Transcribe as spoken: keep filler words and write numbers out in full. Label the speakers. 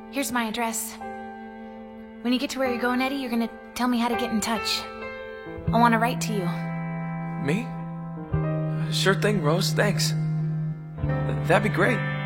Speaker 1: Here's my address. When you get to where you're going, Eddie, you're gonna tell me how to get in touch. I want to write to you.
Speaker 2: Me? Sure thing, Rose, thanks. That'd be great.